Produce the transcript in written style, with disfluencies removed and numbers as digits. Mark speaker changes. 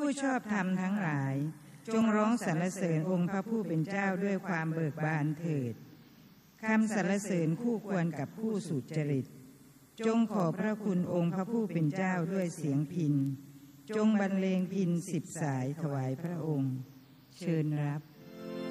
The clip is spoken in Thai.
Speaker 1: ผู้ชอบธรรมทั้งหลายจงร้องสรรเสริญองค์พระผู้เป็นเจ้าด้วยความเบิกบานเถิดคำสรรเสริญคู่ควรกับผู้สุจริตจงขอบพระคุณองค์พระผู้เป็นเจ้าด้วยเสียงพิณจงบรรเลงพิณ10 สายถวายพระองค์เชิญรับ